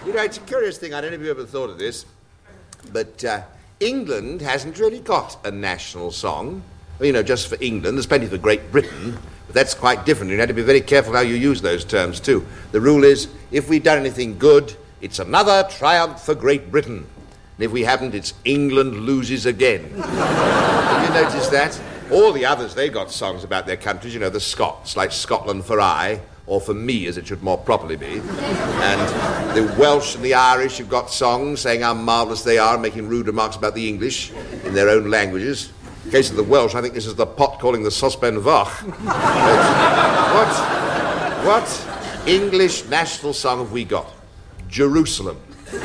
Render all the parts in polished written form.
You know, it's a curious thing. I don't know if you ever thought of this, but England hasn't really got a national song. You know, just for England. There's plenty for Great Britain, but that's quite different. You have to be very careful how you use those terms, too. The rule is, if we've done anything good, it's another triumph for Great Britain. And if we haven't, it's England loses again. Have you noticed that? All the others, they've got songs about their countries. You know, the Scots, like Scotland for I, or for me, as it should more properly be. And the Welsh and the Irish have got songs saying how marvellous they are, making rude remarks about the English in their own languages. In the case of the Welsh, I think this is the pot calling the saucepan vach. What English national song have we got? Jerusalem.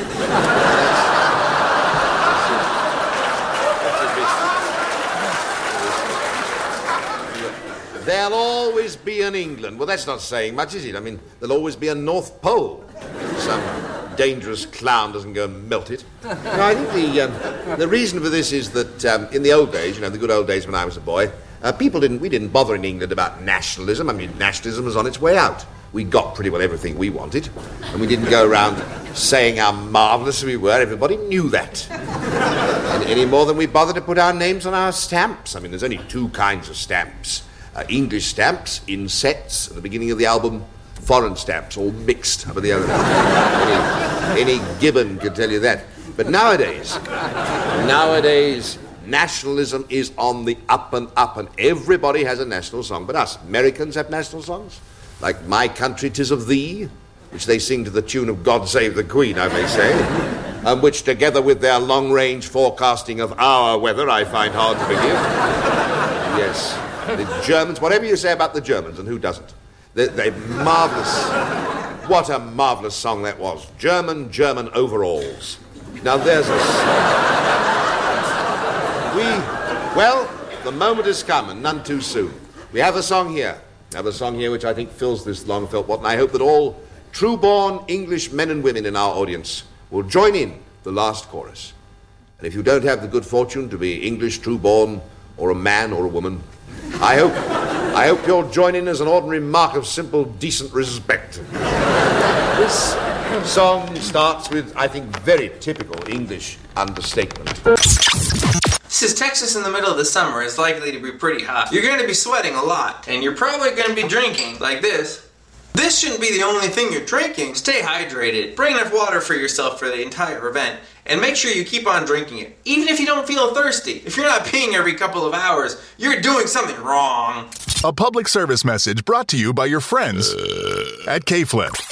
There'll always be an England. Well, that's not saying much, is it? I mean, there'll always be a North Pole. Some dangerous clown doesn't go and melt it. No, I think the reason for this is that in the old days, you know, the good old days when I was a boy, we didn't bother in England about nationalism. I mean, nationalism was on its way out. We got pretty well everything we wanted, and we didn't go around saying how marvellous we were. Everybody knew that. Any more than we bothered to put our names on our stamps. I mean, there's only two kinds of stamps. English stamps in sets at the beginning of the album, foreign stamps all mixed up at the other end. Any Gibbon could tell you that. But nowadays, nationalism is on the up and up, and everybody has a national song. But us Americans have national songs, like My Country 'Tis of Thee, which they sing to the tune of God Save the Queen, I may say, and which, together with their long-range forecasting of our weather, I find hard to forgive. Yes. The Germans, whatever you say about the Germans, and who doesn't, they're marvellous. What a marvellous song that was. German overalls. Now there's a well, the moment has come, and none too soon. We have a song here. Which I think fills this long felt what, and I hope that all true-born English men and women in our audience will join in the last chorus. And if you don't have the good fortune to be English true-born, or a man or a woman, I hope you'll join in as an ordinary mark of simple, decent respect. This song starts with, I think, very typical English understatement. Since Texas in the middle of the summer is likely to be pretty hot, you're going to be sweating a lot, and you're probably going to be drinking like this. This shouldn't be the only thing you're drinking. Stay hydrated. Bring enough water for yourself for the entire event. And make sure you keep on drinking it. Even if you don't feel thirsty. If you're not peeing every couple of hours, you're doing something wrong. A public service message brought to you by your friends at K-Flip.